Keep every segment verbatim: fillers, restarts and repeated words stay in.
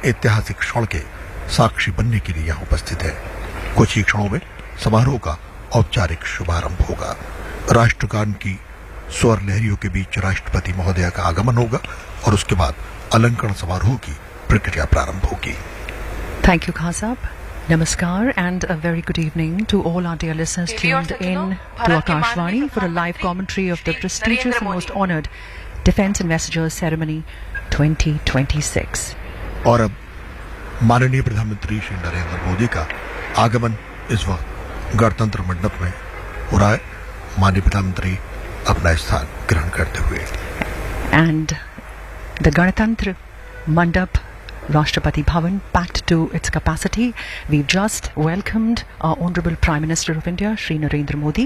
ऐतिहासिक क्षण के साक्षी बनने के लिए यहाँ उपस्थित है। कुछ ही क्षणों में समारोह का औपचारिक शुभारंभ होगा। राष्ट्रगान की स्वर लहरियों के बीच राष्ट्रपति महोदया का आगमन होगा और उसके बाद अलंकरण समारोह की प्रक्रिया प्रारंभ होगी। Thank you, Khasab. Namaskar and a very good evening to all our dear listeners tuned in to Akashvani for a live commentary of the prestigious and most honoured Defence Ambassadors Ceremony twenty twenty-six. और अब माननीय प्रधानमंत्री श्री नरेंद्र मोदी का आगमन इस वक्त गणतंत्र मंडप में हो रहा है। माननीय प्रधानमंत्री अपना स्थान ग्रहण करते हुए and the Ganatantra Mandap Rashtrapati Bhavan packed to its capacity. We've just welcomed our Honourable Prime Minister of India, Shri Narendra Modi.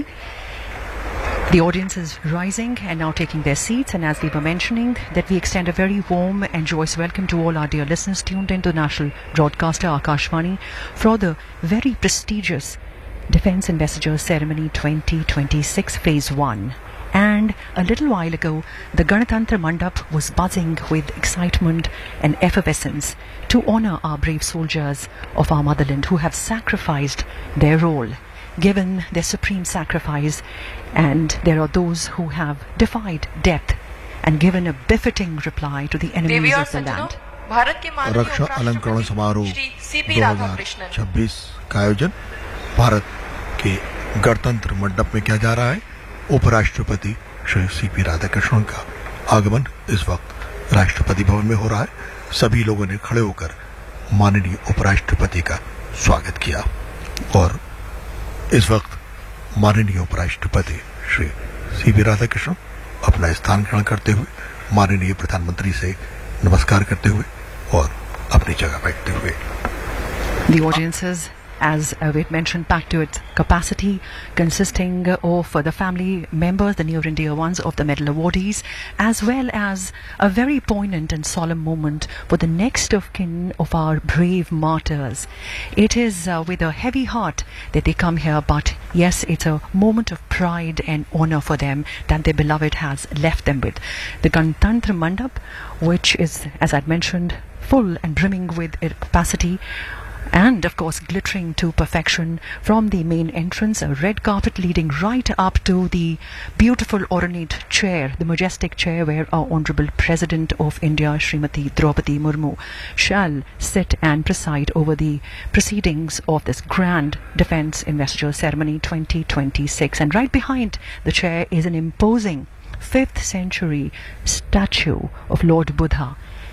The audience is rising and now taking their seats, and as we were mentioning, that we extend a very warm and joyous welcome to all our dear listeners tuned into national broadcaster Akashvani for the very prestigious Defence Ambassadors Ceremony twenty twenty-six Phase one. And a little while ago, the Ganatantra Mandap was buzzing with excitement and effervescence to honour our brave soldiers of our motherland who have sacrificed their role, given their supreme sacrifice, and there are those who have defied death and given a befitting reply to the enemies of the land. रक्षा अलंकरण समारोह दो हज़ार छब्बीस का आयोजन भारत के गणतंत्र मंडप में किया जा रहा है। उपराष्ट्रपति श्री सीपी राधाकृष्णन का आगमन इस वक्त राष्ट्रपति भवन में हो रहा है। सभी लोगों ने खड़े होकर माननीय उपराष्ट्रपति का स्वागत किया और इस वक्त माननीय उपराष्ट्रपति श्री सीपी राधाकृष्णन अपना स्थान ग्रहण करते हुए माननीय प्रधानमंत्री से नमस्कार करते हुए और अपनी जगह बैठते हुए The audiences, as uh, we had mentioned, packed to its capacity, consisting of uh, the family members, the near and dear ones of the medal awardees, as well as a very poignant and solemn moment for the next of kin of our brave martyrs. It is uh, with a heavy heart that they come here, but yes, it's a moment of pride and honour for them that their beloved has left them with. The Ganatantra Mandap, which is, as I'd mentioned, full and brimming with its capacity, and of course glittering to perfection from the main entrance, a red carpet leading right up to the beautiful ornate chair, the majestic chair where our Honourable President of India, Srimati Draupadi Murmu, shall sit and preside over the proceedings of this grand Defence Ambassador Ceremony twenty twenty-six. And right behind the chair is an imposing fifth century statue of Lord Buddha.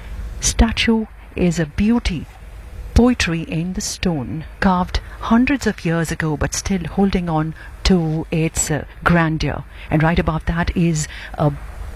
Statue is a beauty, poetry in the stone, carved hundreds of years ago but still holding on to its uh, grandeur. And right above that is a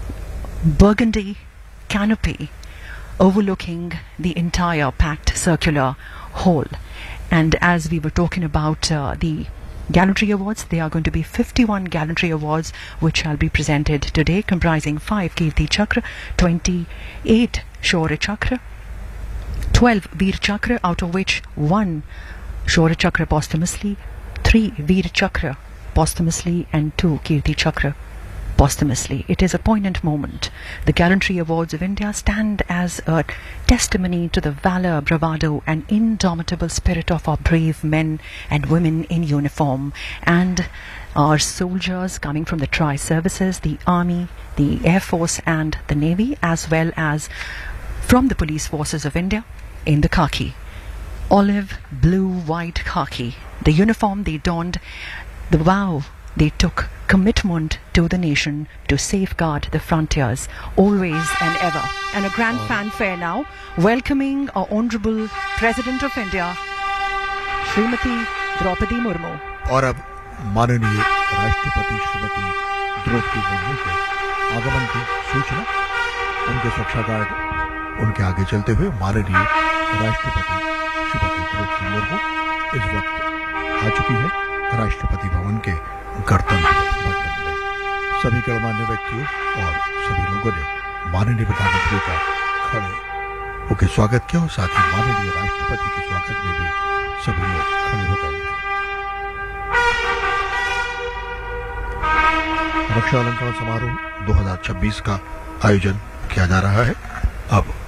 burgundy canopy overlooking the entire packed circular hall. And as we were talking about uh, the Gallantry Awards, there are going to be fifty-one Gallantry Awards which shall be presented today, comprising five Kirti Chakra, twenty-eight Shaurya Chakra, twelve Veer Chakra, out of which one Shaurya Chakra posthumously, three Veer Chakra posthumously, and two Kirti Chakra posthumously. It is a poignant moment. The Gallantry Awards of India stand as a testimony to the valour, bravado and indomitable spirit of our brave men and women in uniform, and our soldiers coming from the tri-services, the Army, the Air Force and the Navy, as well as from the police forces of India in the khaki, olive, blue, white khaki, the uniform they donned, the vow they took, commitment to the nation to safeguard the frontiers, always and ever. And a grand fanfare now, welcoming our Honourable President of India, Srimati Draupadi Murmu. और अब माननीय राष्ट्रपति श्रीमती द्रौपदी मुर्मू के आगमन की सूचना, उनके सुरक्षा गार्ड उनके आगे चलते हुए माननीय राष्ट्रपति श्रीमती द्रौपदी मुर्मू इस वक्त आ चुकी है राष्ट्रपति भवन के गणतंत्र मंडप में। सभी गणमान्य व्यक्तियों और सभी लोगों ने माननीय प्रधानमंत्री का खड़े होकर स्वागत किया और साथ ही माननीय राष्ट्रपति के स्वागत में भी सभी लोग खड़े हो गए। रक्षा अलंकरण समारोह दो हज़ार छब्बीस का आयोजन किया जा रहा है। अब